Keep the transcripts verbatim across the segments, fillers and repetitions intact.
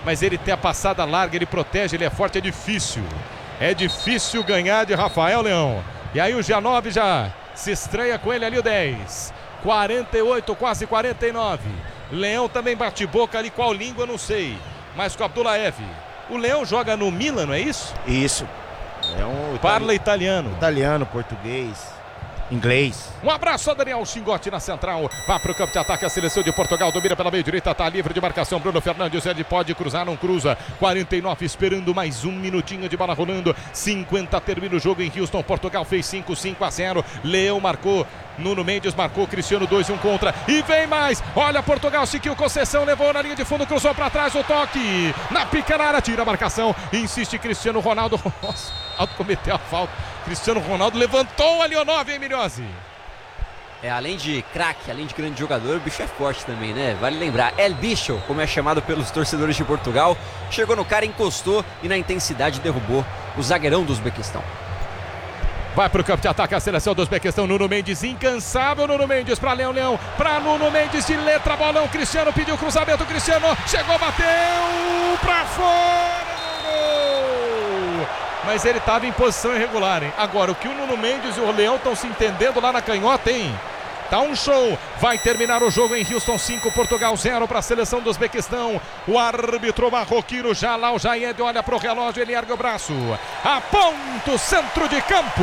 mas ele tem a passada larga, ele protege, ele é forte, é difícil. É difícil ganhar de Rafael Leão. E aí o Janove já se estreia com ele ali o dez. quarenta e oito, quase quarenta e nove. Leão também bate boca ali, qual língua, não sei. Mas com o Abdullaev. O Leão joga no Milan, não é isso? Isso. É um Parla italiano. Italiano, português, inglês. Um abraço a Daniel Xingotti na central. Vai para o campo de ataque a seleção de Portugal. Domina pela meia direita, está livre de marcação. Bruno Fernandes, ele pode cruzar, não cruza. quarenta e nove, esperando mais um minutinho de bola rolando. cinquenta, termina o jogo em Houston. Portugal fez cinco, cinco a zero. Leão marcou. Nuno Mendes marcou, Cristiano dois, um contra. E vem mais. Olha Portugal, Chiquinho Conceição levou na linha de fundo, cruzou para trás o toque. Na pequena área, tira a marcação. Insiste Cristiano Ronaldo. Nossa, Ronaldo cometeu a falta. Cristiano Ronaldo levantou ali o nove, hein, Milhose? É, além de craque, além de grande jogador, o bicho é forte também, né? Vale lembrar, El Bicho, como é chamado pelos torcedores de Portugal, chegou no cara, encostou e na intensidade derrubou o zagueirão do Uzbequistão. Vai pro campo de ataque a seleção do Uzbequistão, Nuno Mendes, incansável, Nuno Mendes para Leão, Leão, para Nuno Mendes, de letra, bolão, Cristiano pediu cruzamento, Cristiano chegou, bateu para fora, gol! Mas ele estava em posição irregular, hein? Agora, o que o Nuno Mendes e o Leão estão se entendendo lá na canhota, hein? Tá um show, vai terminar o jogo em Houston, cinco, Portugal zero para a seleção do Uzbequistão. O árbitro marroquino Jalal Jayed olha para o relógio, ele ergue o braço, aponta o centro de campo.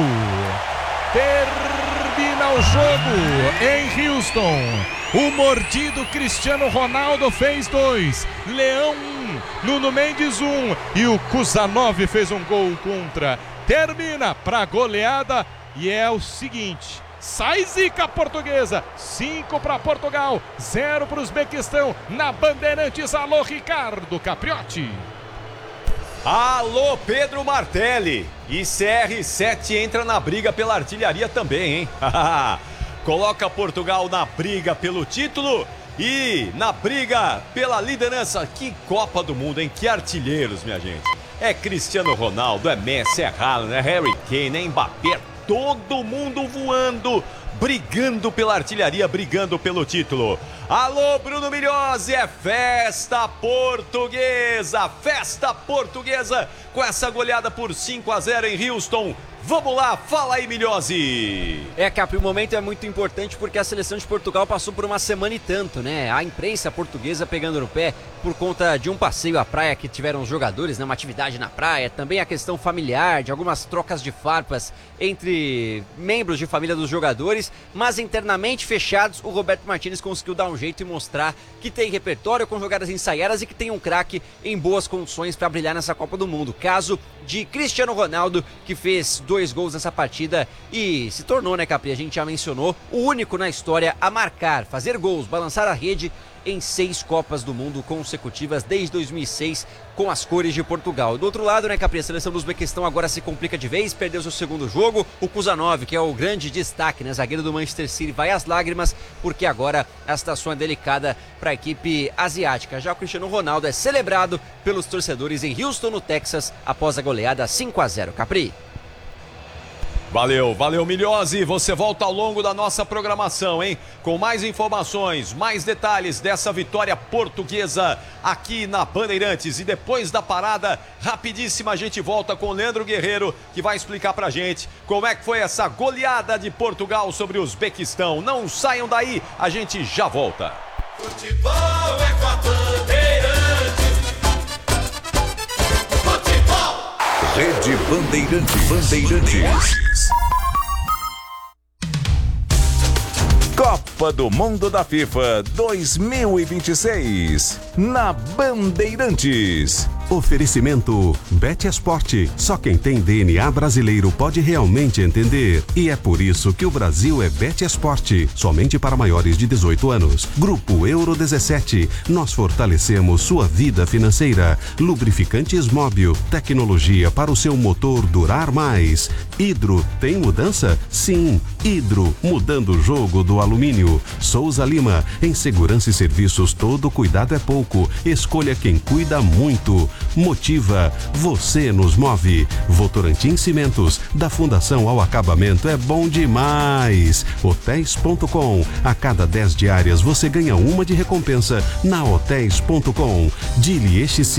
Termina o jogo em Houston. O mordido Cristiano Ronaldo fez dois, Leão um, Nuno Mendes um e o Kuzanov fez um gol contra. Termina para goleada e é o seguinte: sai zica portuguesa, cinco para Portugal, zero para o Uzbequistão, na Bandeirantes. Alô, Ricardo Capriotti. Alô, Pedro Martelli. E C R sete entra na briga pela artilharia também, hein? Coloca Portugal na briga pelo título e na briga pela liderança. Que Copa do Mundo, hein? Que artilheiros, minha gente. É Cristiano Ronaldo, é Messi, é Haaland, é Harry Kane, é Mbappé. Todo mundo voando, brigando pela artilharia, brigando pelo título. Alô, Bruno Milhose, é festa portuguesa, festa portuguesa com essa goleada por cinco a zero em Houston. Vamos lá, fala aí, Milhose. É, Capri, o momento é muito importante porque a seleção de Portugal passou por uma semana e tanto, né? A imprensa portuguesa pegando no pé por conta de um passeio à praia que tiveram os jogadores, né? Uma atividade na praia, também a questão familiar, de algumas trocas de farpas entre membros de família dos jogadores, mas internamente fechados, o Roberto Martínez conseguiu dar um jeito e mostrar que tem repertório com jogadas ensaiadas e que tem um craque em boas condições para brilhar nessa Copa do Mundo. Caso de Cristiano Ronaldo, que fez dois gols nessa partida e se tornou, né, Capri, a gente já mencionou, o único na história a marcar, fazer gols, balançar a rede em seis Copas do Mundo consecutivas desde dois mil e seis com as cores de Portugal. Do outro lado, né, Capri, a seleção do Uzbequistão agora se complica de vez, perdeu seu segundo jogo. O Kuzanov, que é o grande destaque, né, zagueiro do Manchester City, vai às lágrimas porque agora a situação é delicada para a equipe asiática. Já o Cristiano Ronaldo é celebrado pelos torcedores em Houston, no Texas, após a goleada cinco a zero. Capri. Valeu, valeu, Milhose. Você volta ao longo da nossa programação, hein? Com mais informações, mais detalhes dessa vitória portuguesa aqui na Bandeirantes. E depois da parada, rapidíssima, a gente volta com o Leandro Guerreiro, que vai explicar pra gente como é que foi essa goleada de Portugal sobre o Uzbequistão. Não saiam daí, a gente já volta. Futebol é com a Bandeirantes. Futebol. Rede Bandeirantes. Bandeirantes. Copa do Mundo da FIFA dois mil e vinte e seis, na Bandeirantes. Oferecimento Betesport. Só quem tem D N A brasileiro pode realmente entender. E é por isso que o Brasil é Betesport. Somente para maiores de dezoito anos. Grupo Euro dezessete. Nós fortalecemos sua vida financeira. Lubrificantes Móbil. Tecnologia para o seu motor durar mais. Hidro tem mudança? Sim. Hidro, mudando o jogo do alumínio. Souza Lima. Em segurança e serviços, todo cuidado é pouco. Escolha quem cuida muito. Motiva, você nos move. Votorantim Cimentos, da fundação ao acabamento é bom demais. Hotéis ponto com, a cada dez diárias você ganha uma de recompensa na Hotéis ponto com. Dili